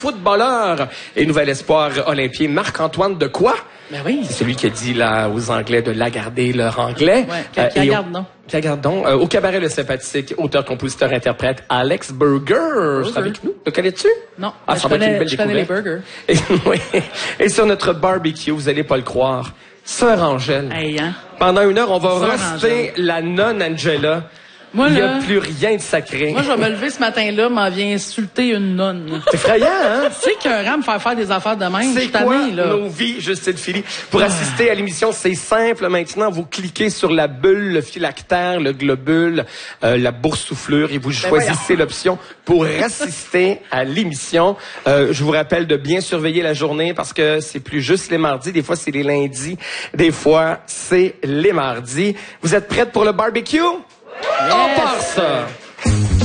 footballeur et nouvel espoir olympien Marc-Antoine de quoi? Ben oui. C'est celui qui a dit là aux Anglais de lagarder leur anglais. Ouais, qui regarde, non? Qui regarde donc. Au cabaret, le sympathique auteur-compositeur-interprète Alex Burger. C'est avec nous. Le connais-tu? Non. Ah, ça va être une belle je connais les découverte. burgers. Et, oui. Et sur notre barbecue, vous allez pas le croire, Sœur Angèle. Hey, hein? Pendant 1 heure, on va Sœur roster la nonne Angela. Moi, Il n'y a là, plus rien de sacré. moi, je vais me lever ce matin-là, m'en vient insulter une nonne. C'est effrayant, hein? C'est qu'un me faire des affaires de même. C'est je quoi tanné, là. nos vies, Justine Philly? Pour assister à l'émission, c'est simple. Maintenant, vous cliquez sur la bulle, le phylactère, le globule, la boursouflure et vous choisissez l'option pour assister à l'émission. Je vous rappelle de bien surveiller la journée parce que c'est plus juste les mardis. Des fois, c'est les lundis. Des fois, c'est les mardis. Vous êtes prêtes pour le barbecue? Yes. On part ça!